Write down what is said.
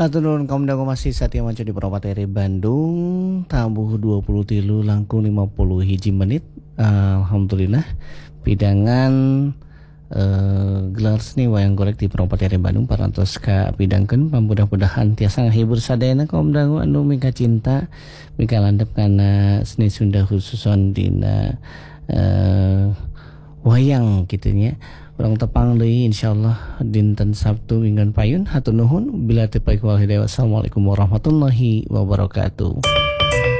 Hatur nuhun kaum dangu masih Satya Manco di Purwopateri Bandung. Tabuh 23 langkung 50 hiji menit. Alhamdulillah pidangan gelar seni wayang golek di Purwopateri Bandung parantos ka pidangkeun mudah-mudahan tiasa ngahibur sadayana kaum dangu anu mika cinta mika landep kana seni Sunda khususon dina wayang kitu nya. Urang tepang deui insyaallah dinten Sabtu minggon payun. Hatur nuhun bila teu paik wal hidayah. Wassalamualaikum warahmatullahi wabarakatuh.